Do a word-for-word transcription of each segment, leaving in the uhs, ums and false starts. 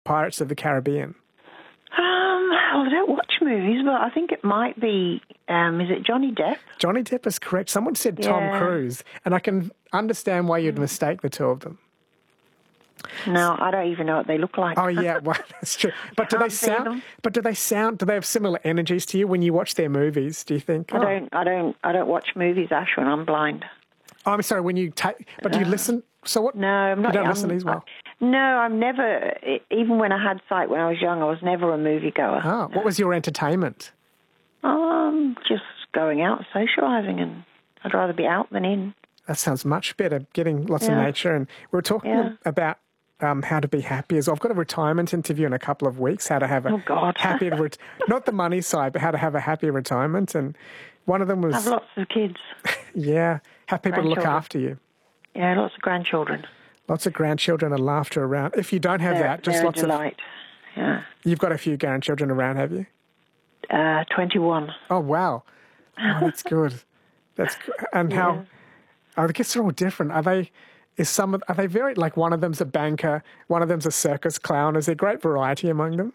Pirates of the Caribbean? Um, well, I don't watch movies, but I think it might be, um, is it Johnny Depp? Johnny Depp is correct. Someone said Yeah. Tom Cruise, and I can understand why you'd mistake the two of them. No, I don't even know what they look like. Oh, yeah, well, that's true. But do they Can't see sound? them. But do they sound? Do they have similar energies to you when you watch their movies? Do you think? I oh. don't, I don't, I don't watch movies, Ash, when I'm blind. Oh, I'm sorry. When you take, but do you listen? So what? No, I'm not. You don't I'm, listen as well. I, no, I'm never. Even when I had sight when I was young, I was never a moviegoer. Oh, what was your entertainment? Um, just going out, socialising, and I'd rather be out than in. That sounds much better. Getting lots Yeah. of nature, and we were talking Yeah. about um, how to be happy as well. I've got a retirement interview in a couple of weeks. How to have a Oh, God. happy, re- not the money side, but how to have a happy retirement. And one of them was I have lots of kids. yeah, have people to look Grandchildren. after you. Yeah, lots of grandchildren. Lots of grandchildren and laughter around. If you don't have They're, that, just they're lots a delight. Yeah. of. You've got a few grandchildren around, have you? Uh, twenty-one. Oh wow, oh, that's good. That's good. And how? Yeah. I guess they're all different. Are they? Is some of, are they very like one of them's a banker, one of them's a circus clown? Is there great variety among them?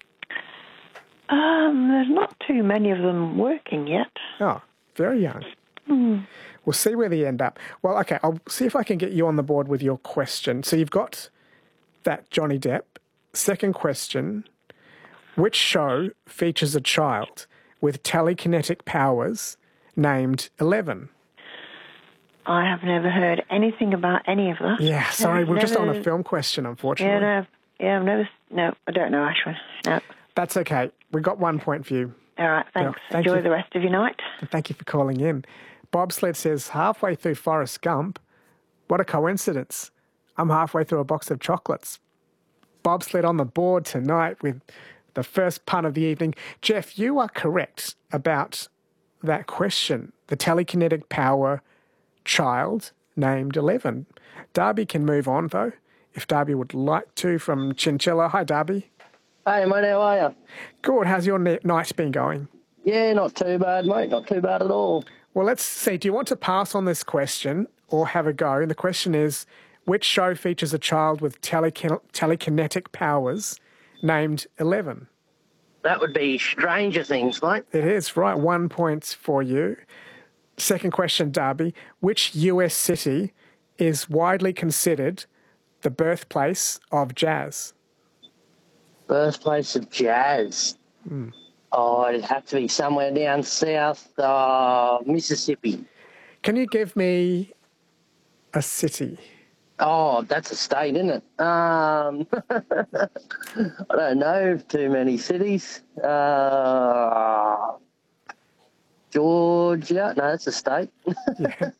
Um, there's not too many of them working yet. Oh, very young. Mm. We'll see where they end up. Well, okay, I'll see if I can get you on the board with your question. So you've got that Johnny Depp. Second question, which show features a child with telekinetic powers named Eleven? I have never heard anything about any of that. Yeah, sorry, Never- we're just on a never- film question, Yeah, unfortunately. no, yeah, I've never. No, I don't know, Ashwin. No. That's okay. We got one point for you. All right, thanks. thank Enjoy you. the rest of your night. Thank you for calling in. Bobsled says, halfway through Forrest Gump, what a coincidence. I'm halfway through a box of chocolates. Bobsled on the board tonight with the first pun of the evening. Jeff, you are correct about that question. The telekinetic power child named Eleven. Darby can move on, though, if Darby would like to, from Chinchilla. Hi, Darby. Hey, mate, how are you? Good. How's your ne- night been going? Yeah, not too bad, mate. Not too bad at all. Well, let's see. Do you want to pass on this question or have a go? And the question is, which show features a child with telekin- telekinetic powers named Eleven? That would be Stranger Things, mate. It is, right. One point for you. Second question, Darby. Which U S city is widely considered the birthplace of jazz? Birthplace of jazz. Mm. Oh, it'd have to be somewhere down south, uh, Mississippi. Can you give me a city? Oh, that's a state, isn't it? Um, I don't know too many cities. Uh, Georgia. No, that's a state. Yeah.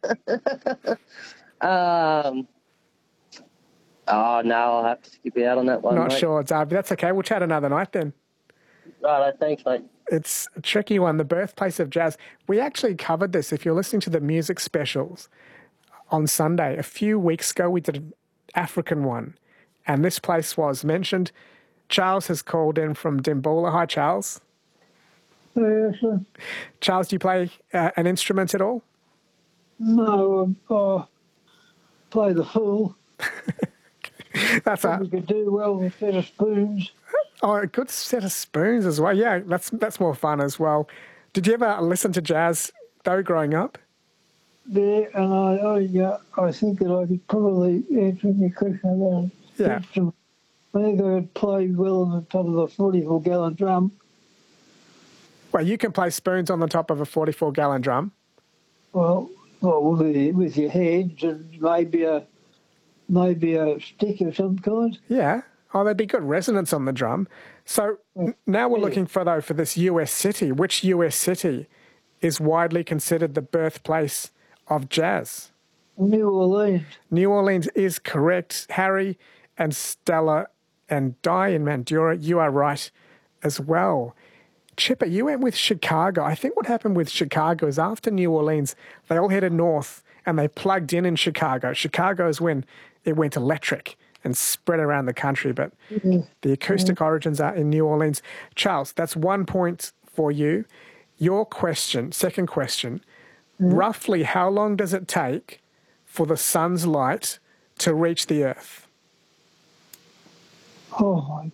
um, oh, no, I'll have to skip you out on that one, Not mate. sure, Darby. That's okay. We'll chat another night then. Right, thanks, mate. It's a tricky one, the birthplace of jazz. We actually covered this. If you're listening to the music specials on Sunday, a few weeks ago, we did an African one, and this place was mentioned. Charles has called in from Dimboola. Hi, Charles. Yes, sir. Charles, do you play uh, an instrument at all? No, I play the fool. That's a, We could do well with a set of spoons. oh, a good set of spoons as well. Yeah, that's that's more fun as well. Did you ever listen to jazz, though, growing up? There, and I, I, uh, I think that I could probably answer your question about Yeah. instrument. I think I could play well on the top of a forty-four gallon drum. Well, you can play spoons on the top of a forty-four gallon drum. Well, well, with, the- with your hands and maybe a maybe a stick of some kind. Yeah. Oh, there'd be good resonance on the drum. So n- now we're looking for, though, for this U S city. Which U S city is widely considered the birthplace of jazz? New Orleans. New Orleans is correct. Harry and Stella and Di in Mandurah, you are right as well. Chipper, you went with Chicago. I think what happened with Chicago is after New Orleans, they all headed north and they plugged in in Chicago. Chicago is when it went electric and spread around the country, but Mm-hmm. the acoustic origins are in New Orleans. Charles, that's one point for you. Your question, second question, Mm-hmm. roughly how long does it take for the sun's light to reach the earth? Oh my